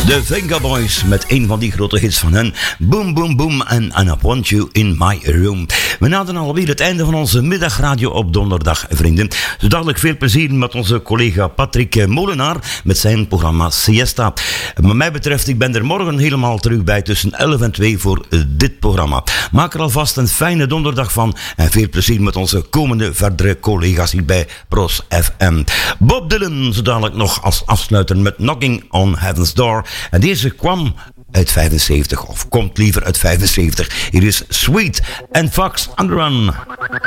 De Venga Boys met een van die grote hits van hen. Boom, boom, boom en I Want You in My Room. We naderen alweer het einde van onze middagradio op donderdag, vrienden. Zo dadelijk veel plezier met onze collega Patrick Molenaar met zijn programma Siesta. Wat mij betreft, ik ben er morgen helemaal terug bij tussen 11 en 2 voor dit programma. Maak er alvast een fijne donderdag van en veel plezier met onze komende verdere collega's hier bij Pros FM. Bob Dylan, zo dadelijk nog als afsluiter met Knocking on Heaven's Door. En deze kwam uit 75, of komt liever uit 75. Hier is Sweet and Fox on the Run.